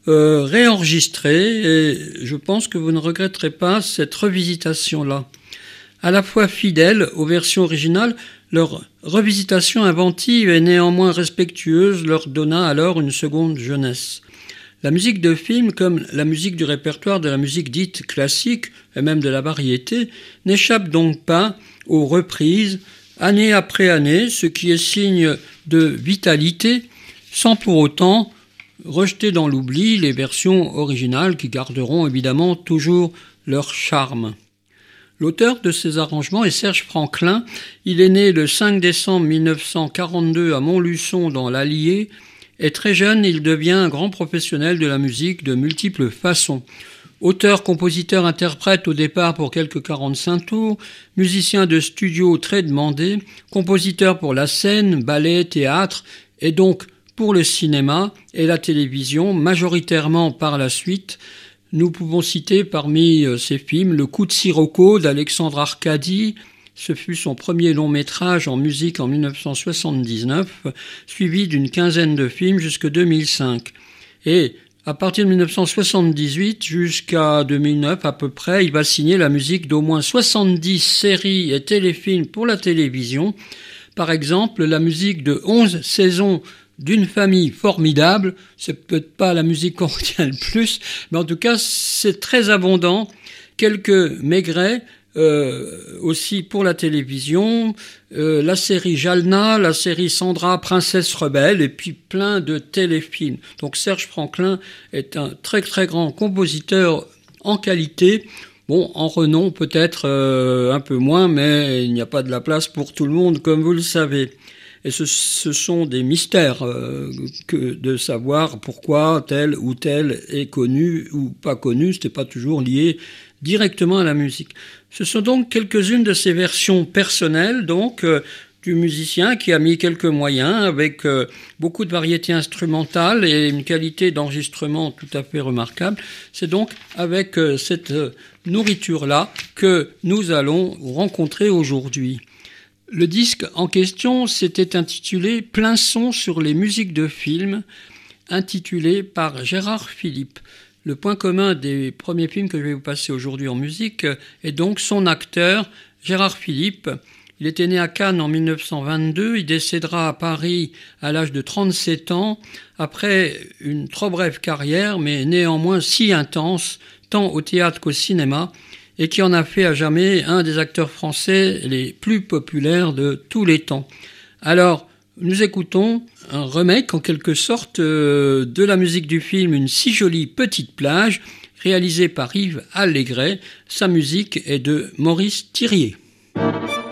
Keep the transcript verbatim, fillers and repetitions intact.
euh, réenregistrés et je pense que vous ne regretterez pas cette revisitation-là. À la fois fidèles aux versions originales, leur revisitation inventive et néanmoins respectueuse leur donna alors une seconde jeunesse. La musique de film, comme la musique du répertoire de la musique dite classique, et même de la variété, n'échappe donc pas aux reprises, année après année, ce qui est signe de vitalité, sans pour autant rejeter dans l'oubli les versions originales qui garderont évidemment toujours leur charme. L'auteur de ces arrangements est Serge Franklin. Il est né le cinq décembre mille neuf cent quarante-deux à Montluçon dans l'Allier. Et très jeune, il devient un grand professionnel de la musique de multiples façons. Auteur, compositeur, interprète au départ pour quelques quarante-cinq tours, musicien de studio très demandé, compositeur pour la scène, ballet, théâtre et donc pour le cinéma et la télévision, majoritairement par la suite. Nous pouvons citer parmi ces films Le Coup de Sirocco d'Alexandre Arcadi. Ce fut son premier long métrage en musique en mille neuf cent soixante-dix-neuf, suivi d'une quinzaine de films jusqu'en deux mille cinq. Et à partir de mille neuf cent soixante-dix-huit jusqu'à deux mille neuf à peu près, il va signer la musique d'au moins soixante-dix séries et téléfilms pour la télévision. Par exemple, la musique de onze saisons d'une famille formidable. C'est peut-être pas la musique qu'on retient le plus, mais en tout cas, c'est très abondant. Quelques Maigret, Euh, aussi pour la télévision, euh, la série Jalna, la série Sandra, Princesse Rebelle, et puis plein de téléfilms. Donc Serge Franklin est un très très grand compositeur en qualité, bon, en renom peut-être euh, un peu moins, mais il n'y a pas de la place pour tout le monde, comme vous le savez. Et ce, ce sont des mystères euh, que de savoir pourquoi tel ou tel est connu ou pas connu, c'était pas toujours lié directement à la musique. Ce sont donc quelques-unes de ces versions personnelles, donc, euh, du musicien qui a mis quelques moyens avec euh, beaucoup de variétés instrumentales et une qualité d'enregistrement tout à fait remarquable. C'est donc avec euh, cette euh, nourriture-là que nous allons rencontrer aujourd'hui. Le disque en question s'était intitulé « Plein son sur les musiques de films », intitulé par Gérard Philipe. Le point commun des premiers films que je vais vous passer aujourd'hui en musique est donc son acteur, Gérard Philipe. Il était né à Cannes en mille neuf cent vingt-deux, il décédera à Paris à l'âge de trente-sept ans, après une trop brève carrière, mais néanmoins si intense, tant au théâtre qu'au cinéma, et qui en a fait à jamais un des acteurs français les plus populaires de tous les temps. Alors, nous écoutons un remake en quelque sorte euh, de la musique du film Une si jolie petite plage, réalisé par Yves Allégret. Sa musique est de Maurice Thiriet.